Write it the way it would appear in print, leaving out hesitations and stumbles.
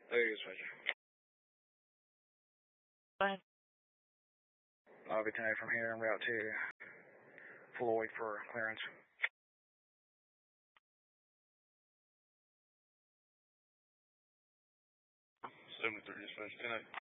Hey, dispatcher. Fine. Lobby 10 from here en route to Floyd for clearance. 73 dispatch 10